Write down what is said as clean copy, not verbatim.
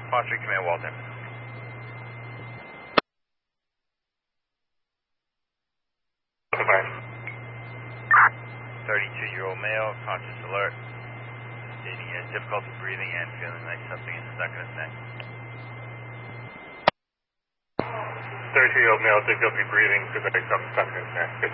Foster Command Walton. 32-year-old male, conscious alert, stating he has difficulty breathing and feeling like something is stuck in his neck. 32-year-old male, difficulty breathing, feeling like something stuck in his neck.